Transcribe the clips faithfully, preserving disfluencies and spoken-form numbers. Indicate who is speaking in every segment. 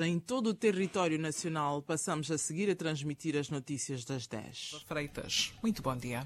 Speaker 1: Em todo o território nacional, passamos a seguir a transmitir as notícias das dez.
Speaker 2: Freitas, muito bom dia.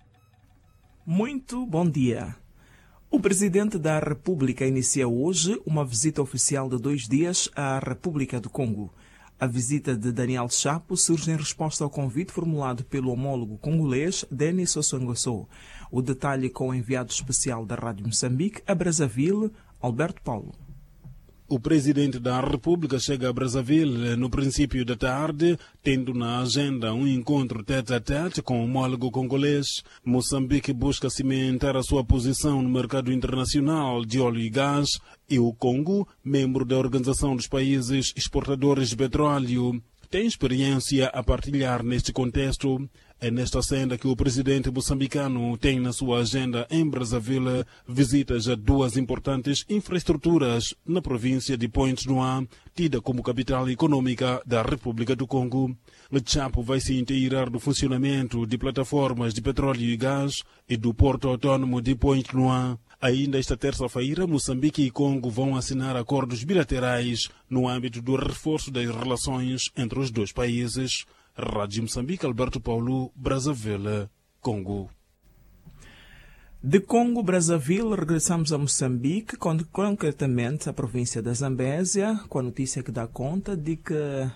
Speaker 3: Muito bom dia. O Presidente da República inicia hoje uma visita oficial de dois dias à República do Congo. A visita de Daniel Chapo surge em resposta ao convite formulado pelo homólogo congolês Denis Sassou Nguesso. O detalhe com o enviado especial da Rádio Moçambique a Brazzaville, Alberto Paulo.
Speaker 4: O Presidente da República chega a Brazzaville no princípio da tarde, tendo na agenda um encontro tete-a-tete com o homólogo congolês. Moçambique busca cimentar a sua posição no mercado internacional de óleo e gás, e o Congo, membro da Organização dos Países Exportadores de Petróleo, tem experiência a partilhar neste contexto. É nesta senda que o presidente moçambicano tem na sua agenda em Brazzaville visitas a duas importantes infraestruturas na província de Pointe-Noire, tida como capital econômica da República do Congo. O Chapo vai se inteirar do funcionamento de plataformas de petróleo e gás e do porto autônomo de Pointe-Noire. Ainda esta terça-feira, Moçambique e Congo vão assinar acordos bilaterais no âmbito do reforço das relações entre os dois países. Rádio Moçambique, Alberto Paulo, Brazzaville, Congo.
Speaker 3: De Congo, Brazzaville, regressamos a Moçambique, concretamente à província da Zambésia, com a notícia que dá conta de que,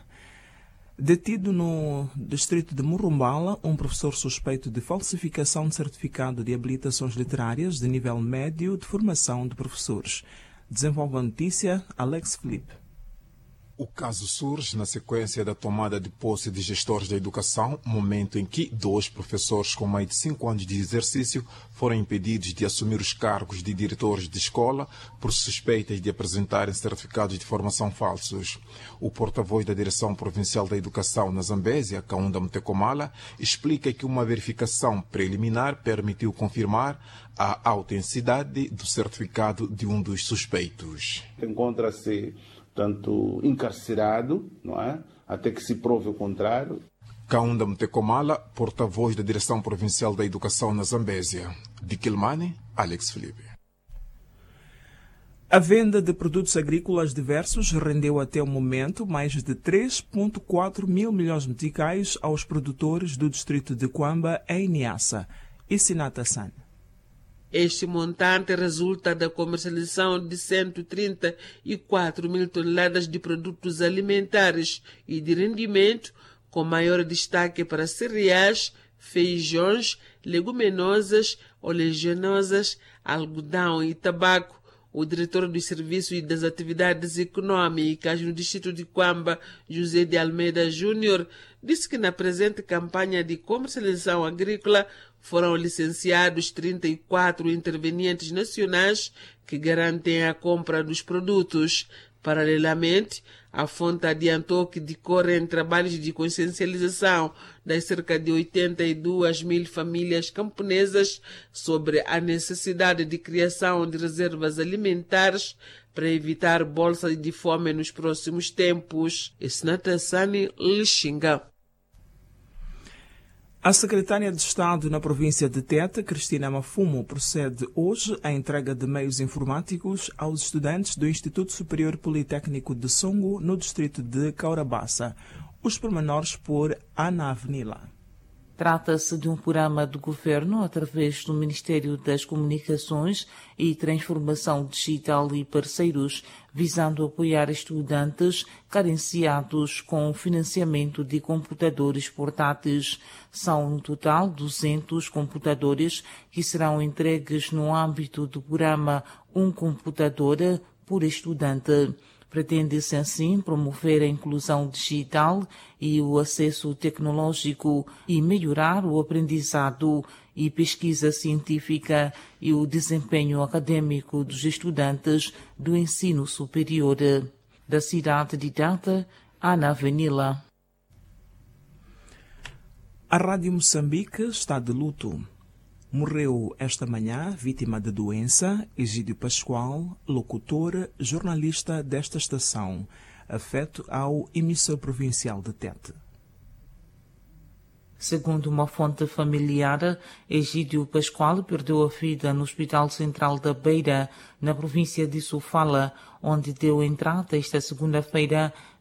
Speaker 3: detido no distrito de Murumbala, um professor suspeito de falsificação de certificado de habilitações literárias de nível médio de formação de professores. Desenvolve a notícia Alex Felipe.
Speaker 5: O caso surge na sequência da tomada de posse de gestores da educação, momento em que dois professores com mais de cinco anos de exercício foram impedidos de assumir os cargos de diretores de escola por suspeitas de apresentarem certificados de formação falsos. O porta-voz da Direção Provincial da Educação na Zambésia, Kaunda Mtekomala, explica que uma verificação preliminar permitiu confirmar a autenticidade do certificado de um dos suspeitos.
Speaker 6: Encontra-se tanto encarcerado, não é? Até que se prove o contrário.
Speaker 5: Kaunda Mtekomala, porta-voz da Direção Provincial da Educação na Zambésia. De Quilmane, Alex Felipe.
Speaker 3: A venda de produtos agrícolas diversos rendeu até o momento mais de três vírgula quatro mil milhões de meticais aos produtores do distrito de Kwamba, em Niassa. E Sinata San.
Speaker 7: Este montante resulta da comercialização de cento e trinta e quatro mil toneladas de produtos alimentares e de rendimento, com maior destaque para cereais, feijões, leguminosas, oleaginosas, algodão e tabaco. O diretor dos Serviços e das Atividades Econômicas no distrito de Kwamba, José de Almeida Júnior, disse que na presente campanha de comercialização agrícola foram licenciados trinta e quatro intervenientes nacionais que garantem a compra dos produtos. Paralelamente, a fonte adiantou que decorrem trabalhos de consciencialização das cerca de oitenta e duas mil famílias camponesas sobre a necessidade de criação de reservas alimentares para evitar bolsa de fome nos próximos tempos. Esnatassani Lixinga.
Speaker 3: A secretária de Estado na província de Tete, Cristina Mafumo, procede hoje à entrega de meios informáticos aos estudantes do Instituto Superior Politécnico de Songo, no distrito de Caurabassa. Os pormenores por Ana Avenila.
Speaker 8: Trata-se de um programa do governo através do Ministério das Comunicações e Transformação Digital e parceiros, visando apoiar estudantes carenciados com financiamento de computadores portáteis. São, no total, duzentos computadores que serão entregues no âmbito do programa Um Computador por Estudante. Pretende-se, assim, promover a inclusão digital e o acesso tecnológico e melhorar o aprendizado e pesquisa científica e o desempenho acadêmico dos estudantes do ensino superior. Da cidade de Tete, Ana Avenila.
Speaker 3: A Rádio Moçambique está de luto. Morreu esta manhã, vítima de doença, Egídio Pascoal, locutor, jornalista desta estação, afeto ao emissor provincial de Tete.
Speaker 8: Segundo uma fonte familiar, Egídio Pascoal perdeu a vida no Hospital Central da Beira, na província de Sofala, onde deu entrada esta segunda-feira